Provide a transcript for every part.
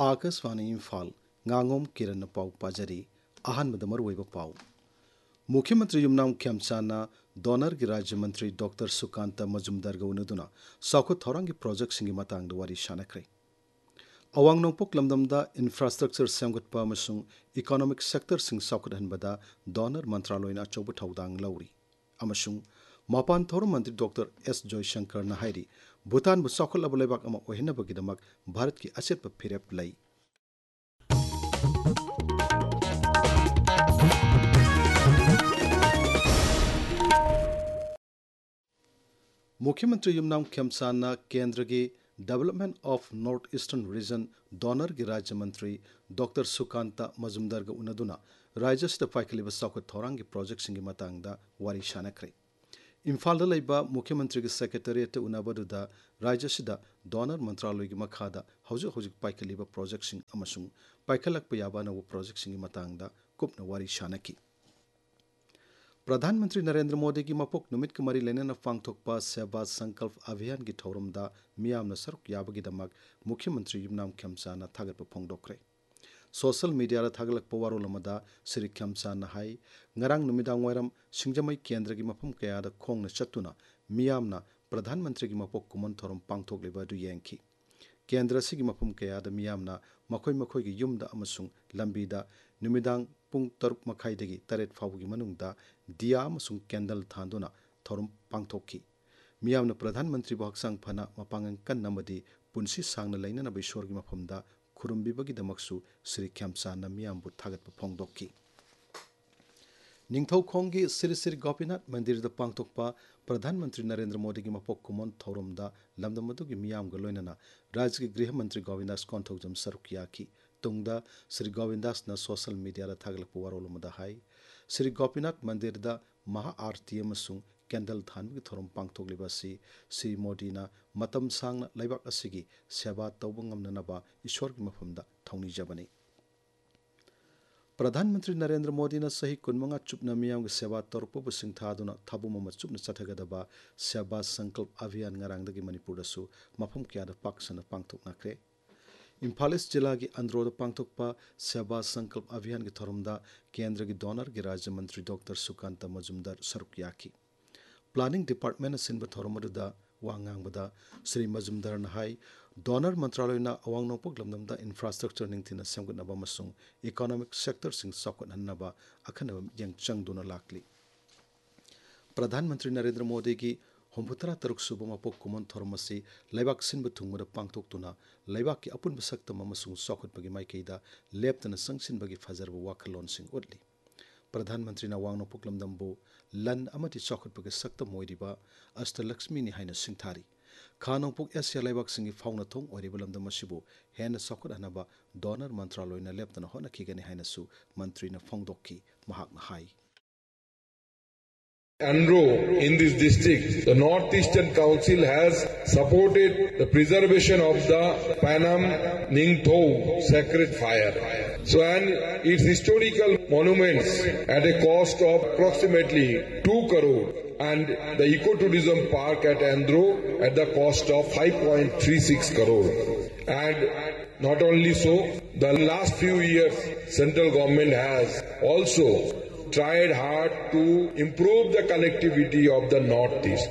आकाशवाणी इम्फाल nganगोम किरण पाउ पाजरी अहनबद मरुवैब पाउ मुख्यमंत्री युमनाम खेमचाना डोनर की राज्य मंत्री डॉक्टर सुकांत मजुमदार गौनदुना साखुत थौरांगी प्रोजेक्ट सिंगी मतंग वारी शानख्रे अवांग नोंपोक लमदमदा इंफ्रास्ट्रक्चर सेमगतपा अमसुंग इकोनॉमिक सेक्टर सिंग साखुतहनबदा डोनर मंत्रालयना अचौब थौदांग लौरी अमसुंग मपान थौरम मंत्री डॉक्टर एस जयशंकर नाहायरी भूटान बु साखुतलब लेबाक अमा ओहिनबगिदमक भारत की असेट फिरेप लई मुख्यमंत्री युमनाम खेमचाना केंद्र की development of north eastern region donor की राज्य मंत्री डॉक्टर सुकांत मजुमदार उनदुना राज्य से पाइखलिब साखुत थौरांग की प्रोजेक्ट सिंगी मतंगदा वारी शानख्रे इम्फाल लेबा मुख्यमंत्री की सेक्रेटरिएट उनबदुदा राज्य से डोनर मंत्रालय की मखादा हौजिक पाइखलिब प्रोजेक्ट सिंग अमसुंग पाइखलक याबा नव प्रोजेक्ट सिंगी मतंगदा कुपन वारी शानकी प्रधानमंत्री नरेंद्र मोदी की मपोक नुमित के मरी लेने पांगथोकपा सेवा संकल्प अभियान की थौरमदा मियामना सरुक याबगिदमक मुख्यमंत्री Yumnam खेमचाना थागतप फोंदोखरे social media थागलक वारोलमदा Shri खेमचाना high ngarang नुमिदांग वायरम सिंगजमई केंद्र की मफम कयादा खोंगना चतुना मियामना प्रधानमंत्री की मपोक कुमन थौरम पांगथोकलेबा दु येंखी केंद्र सिगी मफम कयादा मियामना मखोय मखोय की युमदा अमसुंग लंबीदा नुमिदांग पुंग तरुक मखाइदगी तरेट फाउगी मनुंगदा दिया अमसुंग कैंडल थांदुना थौरम पांगथोकी मियामना प्रधानमंत्री हक्सांग फना मपांगन कन्नमदी पुंसी सांगना लैननब ईश्वरगी मफमदा खुरुमबिबगिदमकसु श्री खेमचाना मियामबु थागतप फोंदोकी निंगथौखोंगी श्री श्री गोपीनाथ मंदिर पांगथोकपा प्रधानमंत्री नरेंद्र मोदी की मपोक कुमन थौरमदा लमदमदुगी मियामगा लोइनना राज्य के गृह मंत्री गोविंदास कोंथौजम सरुक याखी तुंगदा Shri गोविंदासना social media थागलप वारोलमदा high Shri Gopinath मंदिर महा आरती अमसुंग कैंडल थानबगी थौरम पांगथोकलिबासी श्री मोदीना मतम सांगना लैबाक असिगी सेवा तौब ngamnanaba ईश्वरगी मफमदा थौनिजबनी प्रधानमंत्री नरेंद्र मोदी ने सही कुनमंगा चुपना मियाम सेवा तौरपबु सिंथादुना थाबुम चुपना चथगदबा सेवा संकल्प अभियान ngarangdagi मणिपुरदसु मफम क्यादा पाक्सना पांगथोकनाख्रे इम्फाल ईस्ट जिला की अंद्रोद पांगथोकपा सेवा संकल्प अभियान की थौरमदा केंद्र की डोनर की राज्य मंत्री डॉक्टर सुकांत मजुमदार सरुक याखी planning department सिंब थौरमदुदा वांगांगबदा Shri Majumdar high donor मंत्रालयना अवांग नोंपोक लमदमदा infrastructure निंगथिना सेमगतनबा मसुंग economic sector सिंग साखुतहन्नबा अखनब यंग चंगदुना लाकली प्रधानमंत्री नरेंद्र मोदी की 63 सूब मपोक कुमन थौरमसी लेबाक सिंब थुंगबदा पांगथोकतुना लेबाक की अपुनब सक्तम अमसुंग साखुतपगी माइकैदा लेप्तना संगसिनबगी फजरब वाखलोनसिंग उतली प्रधानमंत्री वांगनो पुकलमदम्बो लन अमति चाखुतपगी सक्तम ओइरिबा अष्टलक्ष्मी नि हाइना सिंथारी खानोंपोक एशिया लेबाक सिंगी फाउना थोंग ओइरिबा लमदम असिबो हेन चाखुतहनबा donor मंत्रालयना लेप्तना होनखिगनि हाइनासु मंत्रीना फोंदोक्की महाकना high Andhro in this district, the Northeastern Council has supported the preservation of the Panam Ningthou sacred fire. So, and its historical monuments at a cost of approximately 2 crore and the ecotourism park at Andhro at the cost of 5.36 crore. And not only so, the last few years, central government has also tried hard to improve the connectivity of the Northeast.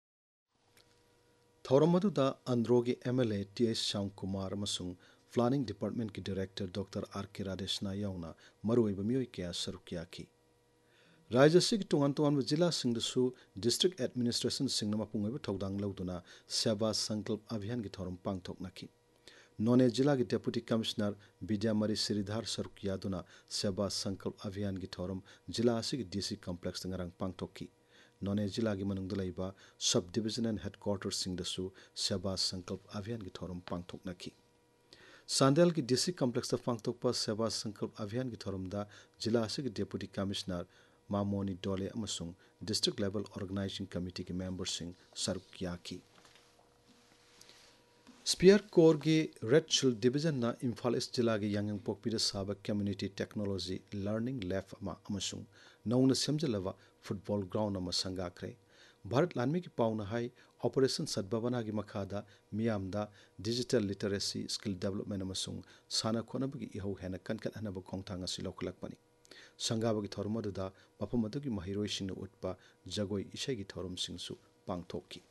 थौरमदुदा अंद्रोगी MLA TS Shyam Kumar अमसुंग planning department की director doctor RK राधेशना याउना मरुइब मियोय क्या सरुक याखी राज्य से तोंगान तोंगान जिला सिंगदसु district administration सिंगना मपुंगैब थौदांग लौदुना सेवा संकल्प अभियान की थौरम पांगथोकनाखी नोने जिला की डेप्यूटी कमिश्नर विद्यामरी श्रीधर सरुक यादुना सेवा संकल्प अभियान की थौरम जिला की DC कॉम्प्लेक्स ngarang पांगथोकी नोने जिला की मनुंगदा लैबा सब डिविजन एंड हेडक्वार्टर सिंगदसु सेवा संकल्प अभियान की थौरम पांगथोकनाखी सांडेल की DC कॉम्प्लेक्स पांगथोकपा सेवा संकल्प अभियान की थौरमदा जिला की डेप्यूटी कमिश्नर मामोनी डोले अमसुंग डिस्ट्रिक्ट लेवल ऑर्गेनाइजिंग कमिटी के मेंबर सिंह सरुक याखी स्पीयर कोर की रेड शिल्ड डिवीजन ना इम्फाल ईस्ट जिला की यांगंग पोकपीद साब community technology learning lab noun सेमजलवा football ground संगाख्रे Bharat लानमी की पाउना हाई ऑपरेशन सद्भावना की मखादा मियामदा डिजिटल लिटरेसी स्किल डेवलपमेंट अमसुंग साना खोनबगी इहौ हेना कनकनहनब खोंथांग असि लौखलकपनि संगाबगी थौरमदुदा मफम अदुगी महिरोइसिंगना उटपा Jagoi इसेगी थौरमसिंगसु पांगथोकी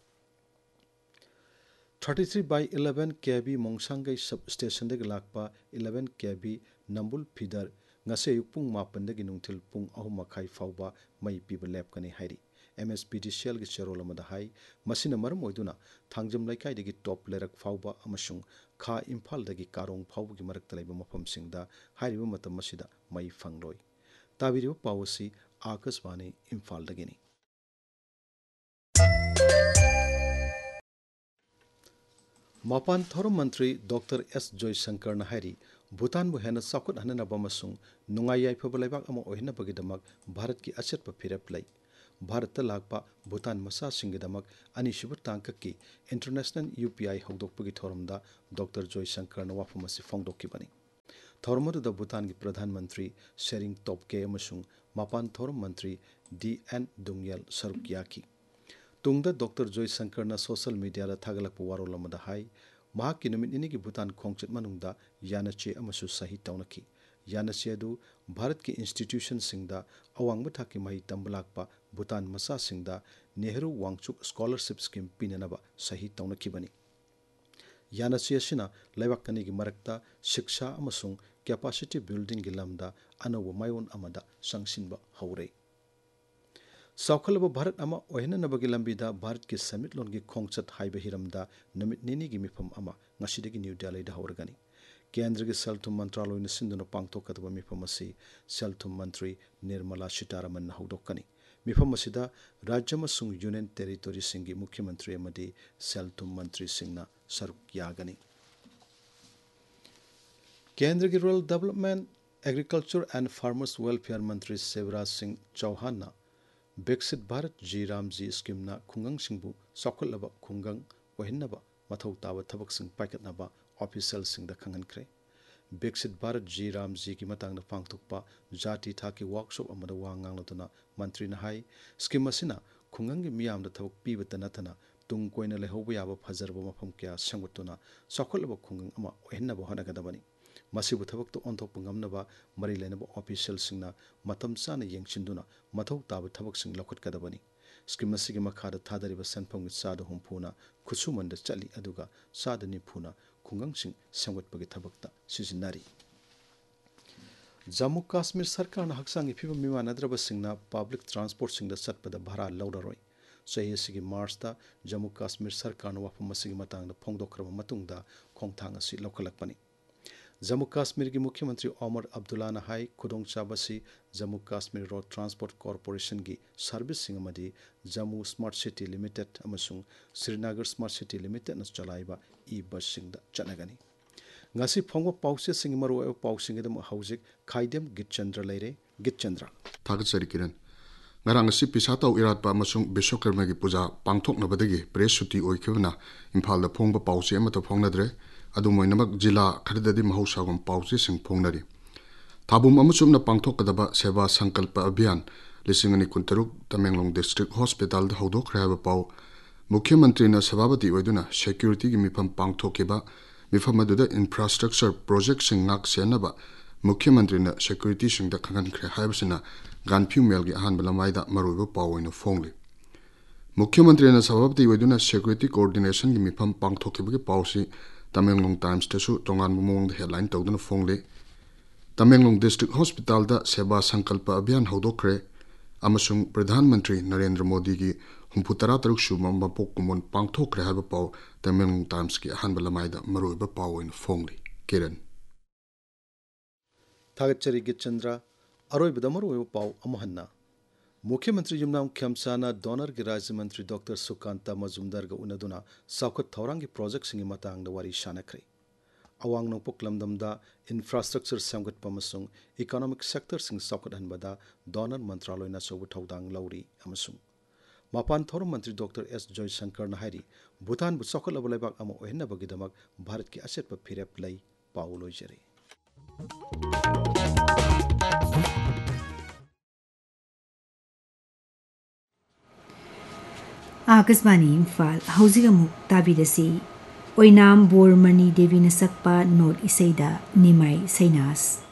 33/11 kV मोंगसांगई sub station Lakpa 11 kV नंबुल feeder ngase yupung mapan dagi nungthil pung 3:30 fauba mai piba lepkani hairi MSPDCL gi cherol amada hai masina maram oiduna thangjam laikai dagi top lerak fauba amasung kha imphal dagi karong fauba gi marak talaiba mafam singda hairiba matam masida mai fangloi tabiriba pawasi akaswani imphal dagini Mapan Thorum Mantri Dr. S. Joy Shankar Nahari, Bhutan Buhena Sakut Hanana Bamasung, Nungayai Pabalabak Amo Ohina Bagidamak, Bharat ki Achet Papiraplay. Bharat Talakpa, Bhutan Masa Singidamak, Ani Shibutanka ki, International UPI Hogdok Pagi Thorumda, Dr. Joy Shankar Nawafamasi Fongdokibani. Thorumadu the Bhutan ki Pradhan Mantri, sharing top K Amasung, Mapan Thorum Mantri, D.N. Dungyal Sarukyaki. तुंगदा doctor Joy Shankar ना social media दा थागलक वारोल अमदा high महाक की नुमित इनी की भूटान खोंगचत मनुंगदा यानचे अमसु सही तौनकी यानचे दु भारत की institution सिंगदा अवांग बथाकी मही तंबलाकपा भूटान मसा सिंगदा नेहरू वांगचुक स्कॉलरशिप स्कीम पिननबा सही तौनकी बनी यानचे असिना लेवाकनी की मरकता शिक्षा अमसुंग कैपेसिटी बिल्डिंग की lambda Anav मायोन अमदा संगसिनबा हौरे Saukalaba Bharat Ama Ohina Nabagi Lambida Bharat ki Samitlon ki Khongchat Haiba Hiramda Namit Nini gi Mifam Ama Ngasidagi New Delhi da Hauragani. Kendra ki Selthum Mantraloy na Sinduna Pangto Kataba Mifamasi Selthum Mantri Nirmala Sitaraman na Haudokani. Mifamasida Rajamasung Union Territory Singi Mukhyamantri Amadi Selthum Mantri Singna Sarukyagani. Kendra ki Rural Development, Agriculture and Farmers Welfare Mantri Shivraj Singh Chauhan na Bexit Bharat G Ramji scheme na khungang singbu sokolaba khungang ohinnaba mathau tawa thabak sing paikatnaba official sing da khangankre Bexit Bharat G Ramji ki matang na pangthukpa jati thaki workshop amada wangang latuna mantri na hai scheme asina khungang gi miyam da thabak pibata nathana tung koina lehoba yaba phajarba mafam kya sangutuna sokolaba khungang ama ohinnaba honagadabani Masibu thabak to onthok pungamnaba mari lenaba official singna matam sana yengchinduna mathau taba thabak sing lokhat kadabani scheme asigi makhada thadariba senpham gi sada humphuna khusumanda chali aduga sada ni phuna khungang sing sangwatpagi thabakta sizinari Jammu Kashmir Sarkar na haksang ipiba mimanadraba singna public transport singda satpada bhara lauraroi sahi asigi March da Jammu Kashmir Sarkar na wafam asigi matangda phongdokraba matungda khongthang asi lokalakpani Jammu Kashmir ki Mukhyamantri Omar Abdullah na hai khudong chabasi Jammu Kashmir Road Transport Corporation ki service singamadi Jammu Smart City Limited amasung Srinagar Smart City Limited na chalaiba e-bus singda chanagani ngasi phongwa pause singmaro e pause ngedam haujik khaidem Gitchandra leire Gitchandra thagat sarikiran ngarang si pisata irat pa amasung Bishokarma ki puja pangthok na badagi press suti oikhuna Imphal da phongba pause amata phongnadre Adumoinamak Jila Khadadi Mahusagam Pausi Sing Pongnari. Tabum Amusum na Pangtokadaba Seva Sankalpa Abhiyan, Lissingani Kuntaruk, Tamenglong District Hospital, the Hodok Rava Pau, Mukhyamantri na Savabati Weduna, Security Mipam Pangtokiba, Mifamaduda Infrastructure Project Sing Nak Sianaba, Mukhyamantri na Security Sing the Kangan Khabsina, Ganpu Melgi Hanbalamaida Maruba Pau in a Fongli. Mukhyamantri na Savabati Weduna Security Coordination Mipam Pangtokiba Pausi. Tamenglong Times tesu tongan mumong headline tawduna fongle Tamenglong District Hospital da Seba Sankalpa Abhiyan hodokre amasung Pradhan Mantri Narendra Modi gi humputara taruk shuma mapok kumon pangthokre haba paw Tamenglong Times ki ahanba lamaida maroiba paw in fongle Kiran Thagachari Gitchandra aroibada maroiba paw amahanna Mukhyamantri Yumnam Khyamsana Donor ki Rajya Mantri Dr. Sukanta Majumdar ga unaduna Saukhat Thaurangi project singi matang da wari shanakre. Awang nongpok lamdamda infrastructure samgat pamasung economic sector sing Saukhat hanbada Donor Mantraloy na sobu thaudang lauri amasung. Mapan Thorum Mantri Dr. S. Joy Shankar na hairi Bhutan bu Saukhat labalabak ama ohenna bagidamak Bharat ki aset pa phirep lay pauloi jare. Akashvani Imphal हौजिक अमुक ताबिदसी ओइनाम बोरमणि Devina सकपा note इसेदा निमाई सैनास।